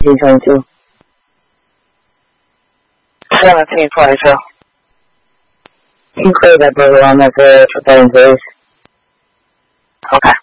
1822. 1722. You can clear that, brother, on that for 7 days. Okay.